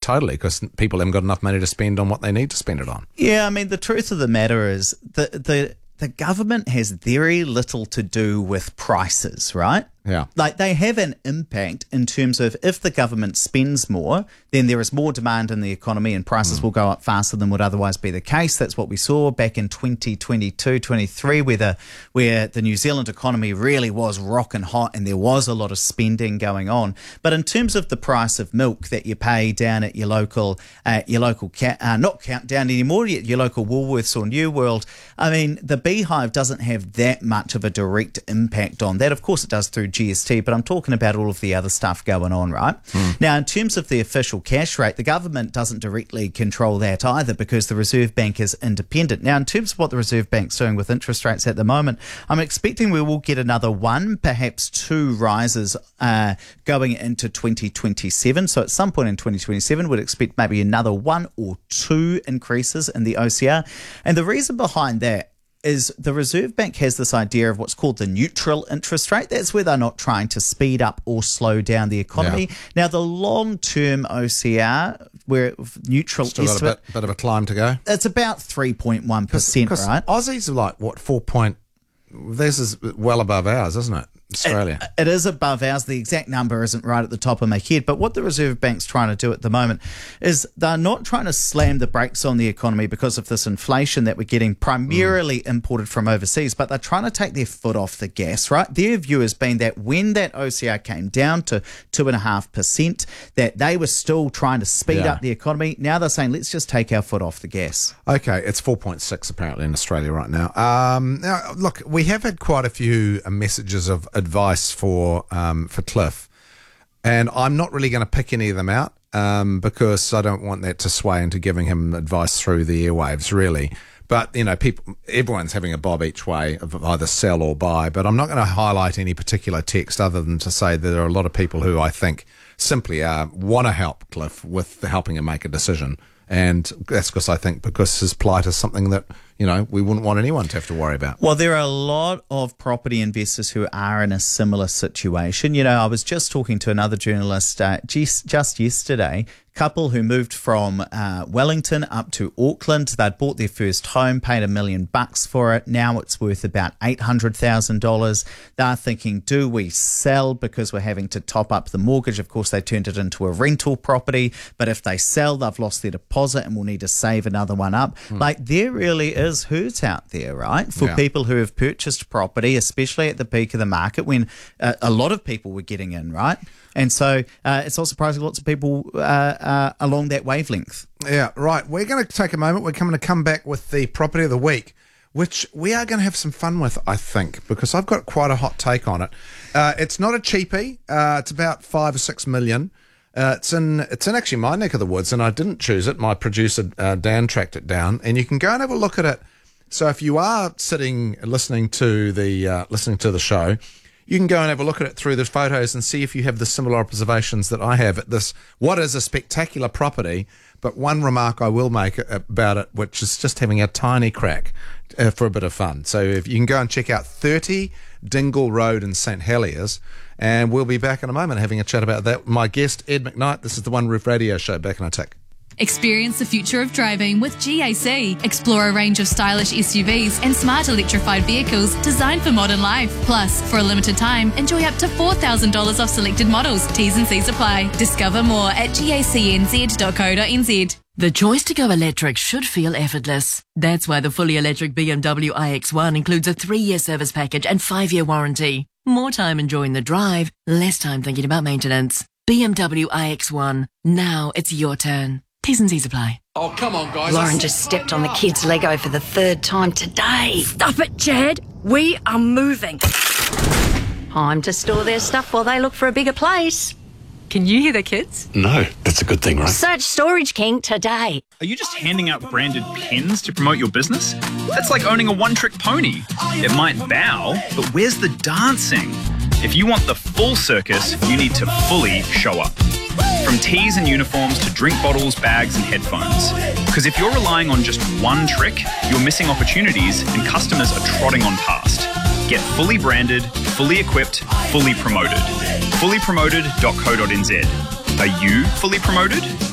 totally, because people haven't got enough money to spend on what they need to spend it on. Yeah, I mean, the truth of the matter is the government has very little to do with prices, right? Yeah. Like, they have an impact in terms of if the government spends more, then there is more demand in the economy and prices will go up faster than would otherwise be the case. That's what we saw back in 2022, 23, where the New Zealand economy really was rocking hot and there was a lot of spending going on. But in terms of the price of milk that you pay down at your local not Countdown anymore, your local Woolworths or New World, I mean, the Beehive doesn't have that much of a direct impact on that. Of course it does through GST, but I'm talking about all of the other stuff going on, right? Now, in terms of the official cash rate, the government doesn't directly control that either because the Reserve Bank is independent. Now, in terms of what the Reserve Bank's doing with interest rates at the moment, I'm expecting we will get another one, perhaps two rises going into 2027. So at some point in 2027, we'd expect maybe another one or two increases in the OCR. And the reason behind that is the Reserve Bank has this idea of what's called the neutral interest rate. That's where they're not trying to speed up or slow down the economy. Yeah. Now, the long-term OCR, where neutral still estimate, got a bit of a climb to go. It's about 3.1%, right? Aussies are like, what, 4 point... This is well above ours, isn't it? Australia. It is above ours. The exact number isn't right at the top of my head. But what the Reserve Bank's trying to do at the moment is they're not trying to slam the brakes on the economy because of this inflation that we're getting primarily imported from overseas, but they're trying to take their foot off the gas, right? Their view has been that when that OCR came down to 2.5%, that they were still trying to speed up the economy. Now they're saying, let's just take our foot off the gas. Okay, it's 4.6 apparently in Australia right now. Now, look, we have had quite a few messages of advice for Cliff, and I'm not really going to pick any of them out because I don't want that to sway into giving him advice through the airwaves, really. But, you know, everyone's having a bob each way of either sell or buy, but I'm not going to highlight any particular text other than to say that there are a lot of people who I think simply want to help Cliff with helping him make a decision. And that's because his plight is something that, you know, we wouldn't want anyone to have to worry about. Well, there are a lot of property investors who are in a similar situation. You know, I was just talking to another journalist just yesterday, couple who moved from Wellington up to Auckland. They'd bought their first home, paid $1 million for it. Now it's worth about $800,000. They're thinking, do we sell because we're having to top up the mortgage? Of course, they turned it into a rental property, but if they sell, they've lost their deposit and will need to save another one up. Like, there really is hurt out there, right, for people who have purchased property, especially at the peak of the market when a lot of people were getting in, right? And so it's not surprising lots of people along that wavelength. Yeah, right. We're going to take a moment. We're going to come back with the property of the week, which we are going to have some fun with, I think, because I've got quite a hot take on it. It's not a cheapie. It's about 5 or 6 million. It's in actually my neck of the woods, and I didn't choose it. My producer, Dan, tracked it down, and you can go and have a look at it. So if you are listening to the show, you can go and have a look at it through the photos and see if you have the similar observations that I have at this, what is a spectacular property. But one remark I will make about it, which is just having a tiny crack for a bit of fun. So if you can go and check out 30 Dingle Road in St Heliers, and we'll be back in a moment having a chat about that. My guest, Ed McKnight. This is the One Roof Radio Show. Back in a tick. Experience the future of driving with GAC. Explore a range of stylish SUVs and smart electrified vehicles designed for modern life. Plus, for a limited time, enjoy up to $4,000 off selected models. T's and C's apply. Discover more at gacnz.co.nz. The choice to go electric should feel effortless. That's why the fully electric BMW iX1 includes a 3-year service package and 5-year warranty. More time enjoying the drive, less time thinking about maintenance. BMW iX1. Now it's your turn. T's and C's apply. Oh, come on, guys. Lauren just stepped on the kids' Lego for the 3rd time today. Stop it, Chad. We are moving. Time to store their stuff while they look for a bigger place. Can you hear the kids? No, that's a good thing, right? Search Storage King today. Are you just handing out branded pens to promote your business? That's like owning a one-trick pony. It might bow, but where's the dancing? If you want the full circus, you need to fully show up. From tees and uniforms to drink bottles, bags and headphones. Because if you're relying on just one trick, you're missing opportunities and customers are trotting on past. Get fully branded, fully equipped, fully promoted. Fullypromoted.co.nz. Are you fully promoted?